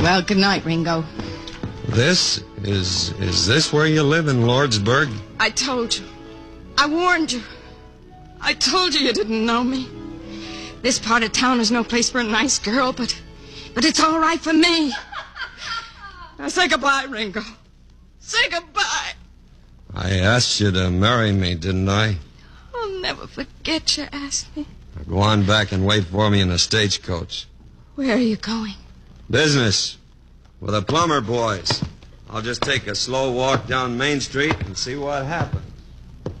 Well, good night, Ringo. Is this where you live in Lordsburg? I told you. I warned you. I told you didn't know me. This part of town is no place for a nice girl, but it's all right for me. Now say goodbye, Ringo. Say goodbye. I asked you to marry me, didn't I? I'll never forget you asked me. Now go on back and wait for me in the stagecoach. Where are you going? Business. With the plumber boys. I'll just take a slow walk down Main Street and see what happens.